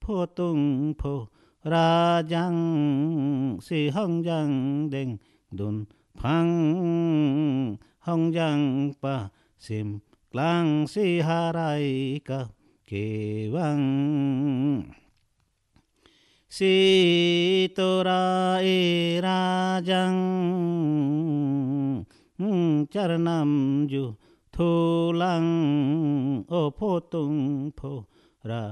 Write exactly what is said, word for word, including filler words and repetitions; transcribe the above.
phô tung phô ra giang si hong giang đeng đun phang hong giang pa sim klang si harai ka kewang si tora e ra giang char nam ju thu lang ô phô tung phô ra